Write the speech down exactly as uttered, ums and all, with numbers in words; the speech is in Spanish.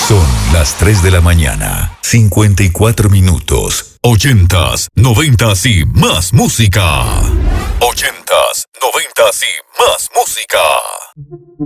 Son las tres de la mañana, cincuenta y cuatro minutos. Ochentas, noventas y más música. Ochentas, noventas y más música.